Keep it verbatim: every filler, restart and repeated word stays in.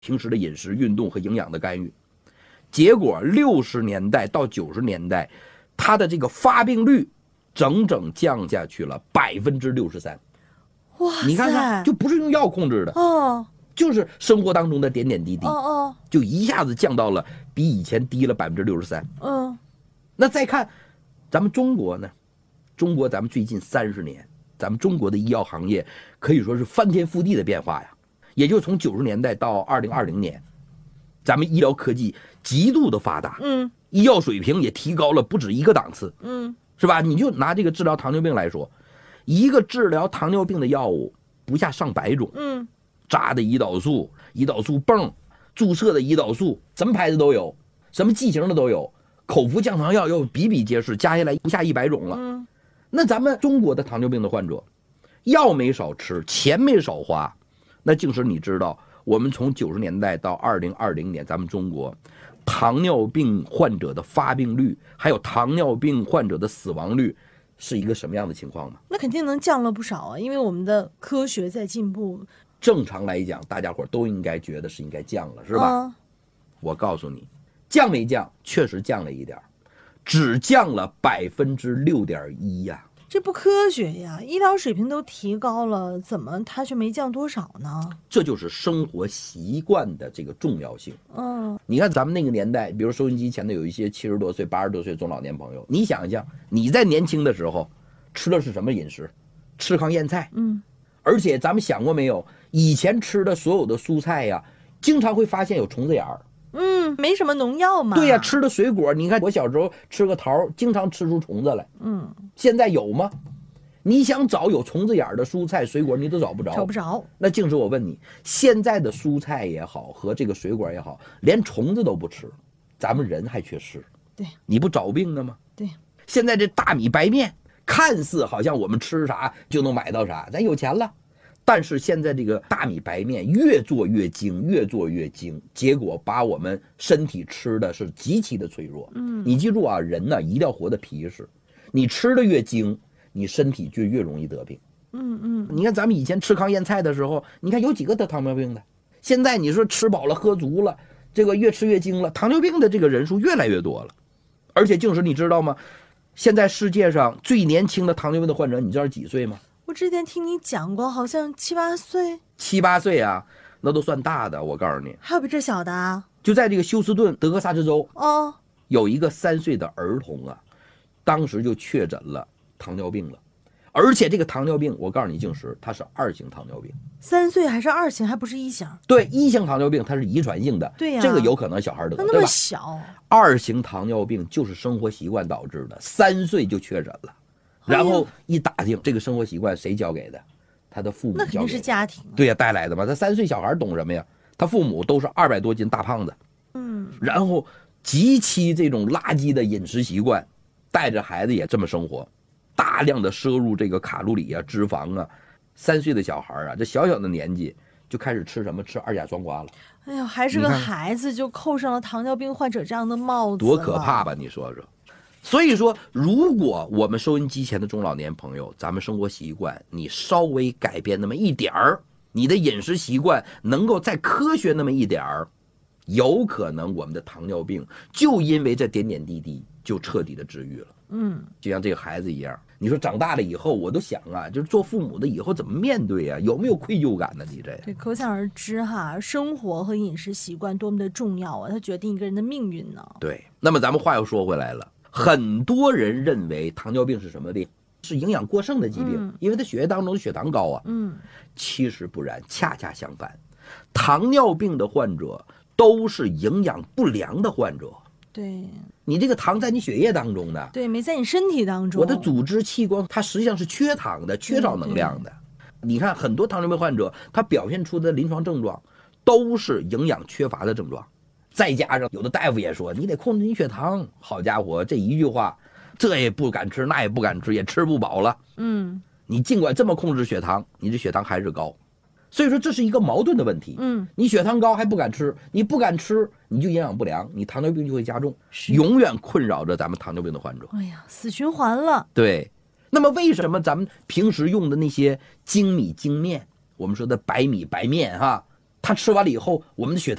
平时的饮食、运动和营养的干预。结果六十年代到九十年代，它的这个发病率整整降下去了百分之六十三。 哇， 你看看，就不是用药控制的哦， 就是生活当中的点点滴滴， 哦哦， 就一下子降到了比以前低了百分之六十三。 嗯， 那再看咱们中国呢？中国咱们最近三十年，咱们中国的医药行业可以说是翻天覆地的变化呀。也就从九十年代到二零二零年，咱们医疗科技极度的发达， 嗯， 医药水平也提高了不止一个档次， 嗯， 是吧？你就拿这个治疗糖尿病来说，一个治疗糖尿病的药物不下上百种， 嗯， 扎的胰岛素、胰岛素泵、注射的胰岛素，什么牌子都有，什么剂型的都有，口服降糖药又比比皆是，加起来不下一百种了。 嗯， 那咱们中国的糖尿病的患者，药没少吃，钱没少花。那竟是你知道，我们从九十年代到二零二零年，咱们中国糖尿病患者的发病率，还有糖尿病患者的死亡率，是一个什么样的情况吗？ 那肯定能降了不少啊，因为我们的科学在进步。 正常来讲，大家伙都应该觉得是应该降了，是吧？ 嗯、 我告诉你，降没降？确实降了一点，只降了百分之六点一呀。 这不科学呀！医疗水平都提高了，怎么它却没降多少呢？ 这就是生活习惯的这个重要性。 嗯， 你看咱们那个年代，比如收音机前的有一些七十多岁、八十多岁中老年朋友，你想想，你在年轻的时候吃的是什么饮食？吃糠咽菜。 嗯， 而且咱们想过没有，以前吃的所有的蔬菜呀，经常会发现有虫子眼儿。 嗯，没什么农药嘛。 对呀，吃的水果，你看我小时候吃个桃，经常吃出虫子来。 嗯， 现在有吗？你想找有虫子眼的蔬菜水果，你都找不着。 找不着。 那静是我问你，现在的蔬菜也好，和这个水果也好，连虫子都不吃，咱们人还缺吃。 对， 你不找病的吗？ 对。 现在这大米白面，看似好像我们吃啥就能买到啥，咱有钱了。但是现在这个大米白面越做越精，越做越精，结果把我们身体吃的是极其的脆弱。 嗯， 你记住啊，人呢一定要活得皮实，你吃的越精，你身体就越容易得病。 嗯嗯， 你看咱们以前吃糠咽菜的时候，你看有几个得糖尿病的？现在你说吃饱了喝足了，这个越吃越精了，糖尿病的这个人数越来越多了。而且静时你知道吗？现在世界上最年轻的糖尿病的患者，你知道是几岁吗？ 我之前听你讲过，好像七八岁。 七八岁啊，那都算大的。我告诉你， 还有比这小的啊？ 就在这个休斯顿德克萨斯州， 哦， 有一个三岁的儿童啊，当时就确诊了糖尿病了。而且这个糖尿病，我告诉你，静时它是二型糖尿病。 三岁还是二型，还不是一型？ 对，一型糖尿病它是遗传性的， 对呀、啊， 这个有可能小孩得， 那么小。 二型糖尿病就是生活习惯导致的，三岁就确诊了，然后一打听，这个生活习惯谁教给的？他的父母教给的。 那肯定是家庭、啊。 对呀，带来的嘛。他三岁小孩懂什么呀？他父母都是二百多斤大胖子， 嗯， 然后极其这种垃圾的饮食习惯，带着孩子也这么生活。大量的摄入这个卡路里啊、脂肪啊，三岁的小孩啊，这小小的年纪就开始吃什么？吃二甲双胍了。 哎呦，还是个孩子就扣上了糖尿病患者这样的帽子， 多可怕吧？你说说。所以说，如果我们收音机前的中老年朋友，咱们生活习惯你稍微改变那么一点儿，你的饮食习惯能够再科学那么一点儿，有可能我们的糖尿病就因为这点点滴滴就彻底的治愈了。 嗯， 就像这个孩子一样，你说长大了以后，我都想啊，就是做父母的以后怎么面对啊？有没有愧疚感呢？你这对，可想而知哈，生活和饮食习惯多么的重要啊，它决定一个人的命运呢。 对，那么咱们话又说回来了，很多人认为糖尿病是什么病？是营养过剩的疾病， 嗯、 因为他血液当中的血糖高啊。 嗯， 其实不然，恰恰相反，糖尿病的患者都是营养不良的患者。 对， 你这个糖在你血液当中的， 对，没在你身体当中。 我的组织器官它实际上是缺糖的，缺少能量的。你看很多糖尿病患者，他表现出的临床症状都是营养缺乏的症状，再加上有的大夫也说你得控制你血糖。好家伙，这一句话，这也不敢吃，那也不敢吃，也吃不饱了。 嗯， 你尽管这么控制血糖，你这血糖还是高。所以说这是一个矛盾的问题。 嗯， 你血糖高还不敢吃，你不敢吃，你就营养不良，你糖尿病就会加重，永远困扰着咱们糖尿病的患者。 哎呀，死循环了。 对，那么为什么咱们平时用的那些精米精面，我们说的白米白面哈， 他吃完了以后，我们的血糖